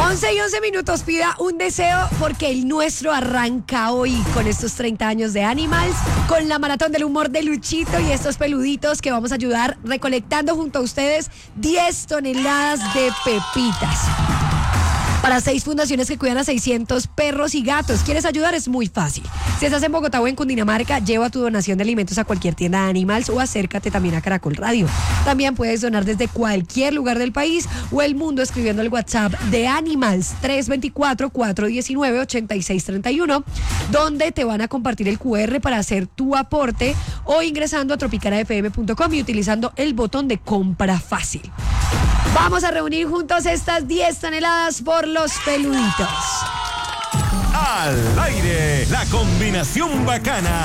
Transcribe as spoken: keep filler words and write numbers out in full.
once y once minutos, pida un deseo porque el nuestro arranca hoy con estos treinta años de Animals, con la maratón del humor de Luchito y estos peluditos que vamos a ayudar recolectando junto a ustedes diez toneladas de pepitas. Para seis fundaciones que cuidan a seiscientos perros y gatos. ¿Quieres ayudar? Es muy fácil. Si estás en Bogotá o en Cundinamarca, lleva tu donación de alimentos a cualquier tienda de Animals o acércate también a Caracol Radio. También puedes donar desde cualquier lugar del país o el mundo escribiendo el WhatsApp de Animals tres dos cuatro, cuatro uno nueve, ocho seis tres uno, donde te van a compartir el cu erre para hacer tu aporte o ingresando a tropicana f m punto com y utilizando el botón de compra fácil. Vamos a reunir juntos estas diez toneladas por los peluditos. Al aire, la combinación bacana.